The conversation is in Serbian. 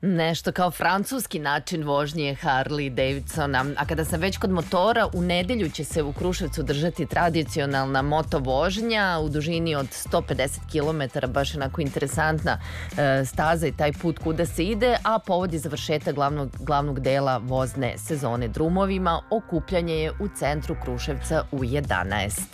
Nešto kao francuski način vožnje Harley Davidsona. A kada sam već kod motora, u nedelju će se u Kruševcu držati tradicionalna moto vožnja u dužini od 150 km, baš onako interesantna staza i taj put kuda se ide, a povod je završetak glavnog dela vozne sezone drumovima. Okupljanje je u centru Kruševca u 11.